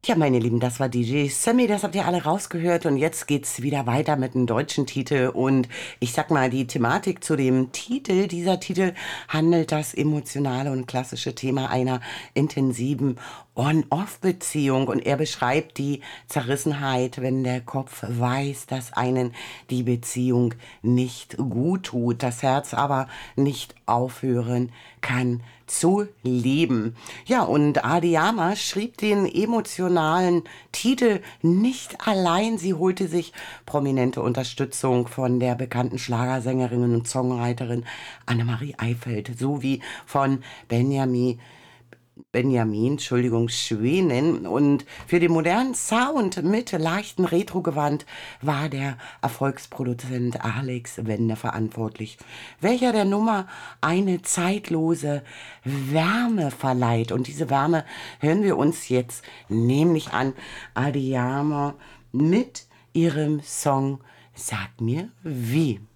Ja, meine Lieben, das war DJ Sammy, das habt ihr alle rausgehört und jetzt geht's wieder weiter mit einem deutschen Titel und ich sag mal, die Thematik zu dem Titel, dieser Titel handelt das emotionale und klassische Thema einer intensiven On-Off-Beziehung und er beschreibt die Zerrissenheit, wenn der Kopf weiß, dass einen die Beziehung nicht gut tut, das Herz aber nicht aufhören kann zu leben. Ja, und Adiyama schrieb den emotionalen Titel nicht allein. Sie holte sich prominente Unterstützung von der bekannten Schlagersängerin und Songwriterin Annemarie Eifeld sowie von Entschuldigung, Schwenen. Und für den modernen Sound mit leichtem Retro-Gewand war der Erfolgsproduzent Alex Wende verantwortlich, welcher der Nummer eine zeitlose Wärme verleiht. Und diese Wärme hören wir uns jetzt nämlich an Adiyama mit ihrem Song Sag mir wie.